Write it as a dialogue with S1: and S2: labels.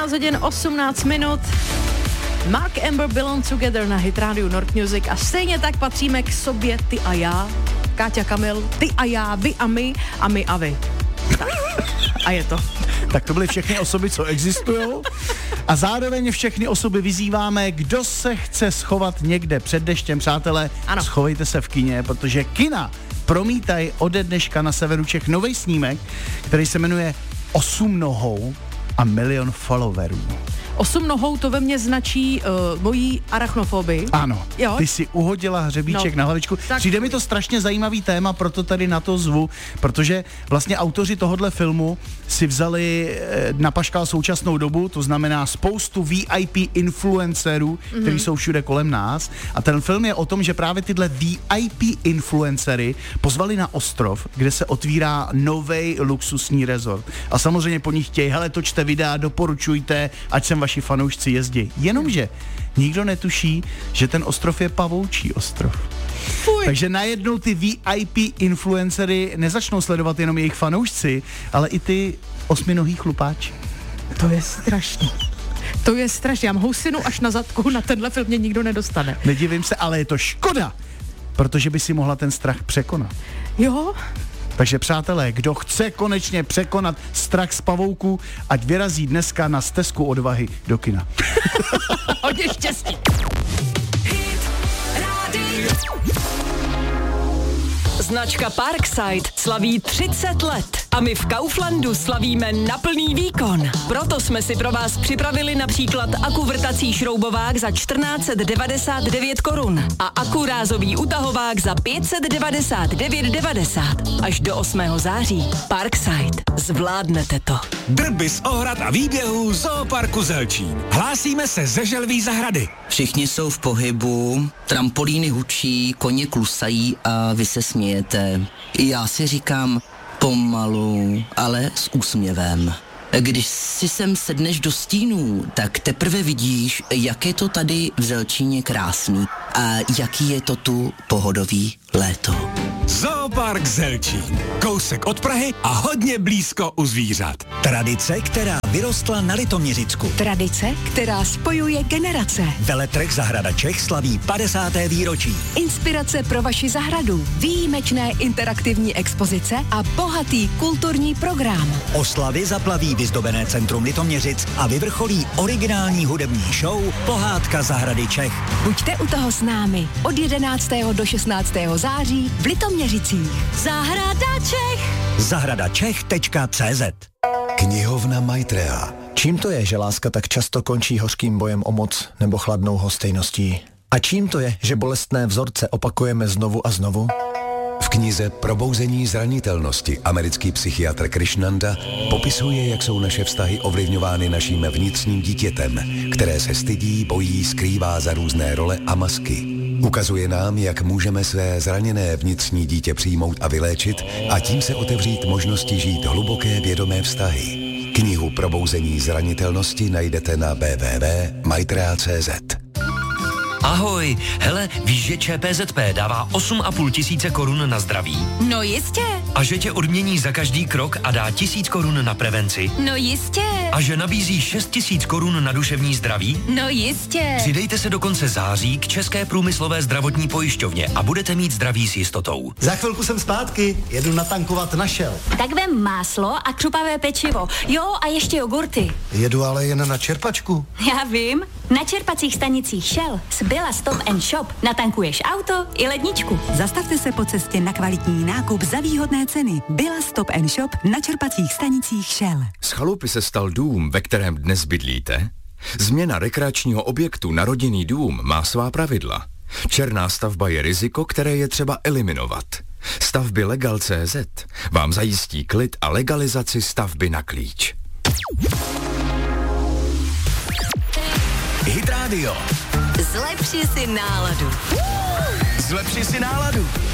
S1: 13 hodin 18 minut. Mark Amber Belong Together na Hit Radio North Music a stejně tak patříme k sobě ty a já. Káťa, Kamil, ty a já, vy a my a vy. Tak. A je to.
S2: Tak to byly všechny osoby, co existují. A zároveň všechny osoby vyzýváme, kdo se chce schovat někde před deštěm, přátelé, ano. Schovejte se v kině, protože kina promítají ode dneška na severu Čech nový snímek, který se jmenuje 8 nohou a milion followerů.
S1: 8 nohou to ve mně značí mojí arachnofobii.
S2: Ano,
S1: jo?
S2: Ty si uhodila hřebíček na hlavičku. Přijde mi to strašně zajímavý téma, proto tady na to zvu, protože vlastně autoři tohohle filmu si vzali na paškál současnou dobu, to znamená spoustu VIP influencerů, kteří jsou všude kolem nás. A ten film je o tom, že právě tyhle VIP influencery pozvali na ostrov, kde se otvírá novej luxusní rezort. A samozřejmě po nich chtějí, hele, točte videa, doporučujte, ať sem vaši fanoušci jezdí. Jenomže nikdo netuší, že ten ostrov je pavoučí ostrov. Fuj. Takže najednou ty VIP influencery nezačnou sledovat jenom jejich fanoušci, ale i ty osminohý chlupáči.
S1: To je strašný. To je strašný. Já mám housinu až na zadku, na tenhle film mě nikdo nedostane.
S2: Nedivím se, ale je to škoda, protože by si mohla ten strach překonat.
S1: Jo?
S2: Takže přátelé, kdo chce konečně překonat strach z pavouků, ať vyrazí dneska na stezku odvahy do kina.
S1: Hodně štěstí.
S3: Značka Parkside slaví 30 let a my v Kauflandu slavíme na plný výkon. Proto jsme si pro vás připravili například akuvrtací šroubovák za 1499 korun a akurázový utahovák za 599,90 až do 8. září. Parkside. Zvládnete to.
S4: Drby z ohrad a výběhů Zooparku Zelčín. Hlásíme se ze Želví zahrady.
S5: Všichni jsou v pohybu, trampolíny hučí, koně klusají a vy se smějete. Já si říkám pomalu, ale s úsměvem. Když si sem sedneš do stínů, tak teprve vidíš, jak je to tady v Zelčíně krásný a jaký je to tu pohodový léto.
S4: Zoopark Zelčín. Kousek od Prahy a hodně blízko u zvířat.
S6: Tradice, která vyrostla na Litoměřicku.
S7: Tradice, která spojuje generace.
S6: Veletrh Zahrada Čech slaví 50. výročí.
S7: Inspirace pro vaši zahradu, výjimečné interaktivní expozice a bohatý kulturní program.
S6: Oslavy zaplaví vyzdobené centrum Litoměřic a vyvrcholí originální hudební show Pohádka Zahrady Čech.
S7: Buďte u toho s námi od 11. do 16. září v Litoměřicích. Zahrada Čech.
S6: zahradačech.cz.
S8: Knihovna Maitreya.
S9: Čím to je, že láska tak často končí hořkým bojem o moc nebo chladnou hostejností? A čím to je, že bolestné vzorce opakujeme znovu a znovu?
S8: V knize Probouzení zranitelnosti americký psychiatr Krishnanda popisuje, jak jsou naše vztahy ovlivňovány naším vnitřním dítětem, které se stydí, bojí, skrývá za různé role a masky. Ukazuje nám, jak můžeme své zraněné vnitřní dítě přijmout a vyléčit a tím se otevřít možnosti žít hluboké vědomé vztahy. Knihu Probouzení zranitelnosti najdete na www.maitreya.cz.
S10: Ahoj, hele, víš, že ČPZP dává 8,5 tisíce korun na zdraví?
S11: No jistě.
S10: A že tě odmění za každý krok a dá 1000 korun na prevenci?
S11: No jistě.
S10: A že nabízí 6 000 korun na duševní zdraví?
S11: No jistě.
S10: Přidejte se do konce září k České průmyslové zdravotní pojišťovně a budete mít zdraví s jistotou.
S12: Za chvilku jsem zpátky, jedu natankovat na Shell.
S11: Tak vem máslo a křupavé pečivo. Jo, a ještě jogurty.
S12: Jedu ale jen na čerpačku.
S11: Já vím. Na čerpacích stanicích Shell z Billa Stop & Shop natankuješ auto i ledničku.
S13: Zastavte se po cestě na kvalitní nákup za výhodné ceny. Billa Stop & Shop na čerpacích stanicích Shell.
S14: Z chalupy se stal dům, ve kterém dnes bydlíte? Změna rekreačního objektu na rodinný dům má svá pravidla. Černá stavba je riziko, které je třeba eliminovat. Stavby Legal.cz vám zajistí klid a legalizaci stavby na klíč.
S6: Hit Radio.
S3: Zlepši si náladu.
S6: Zlepši si náladu.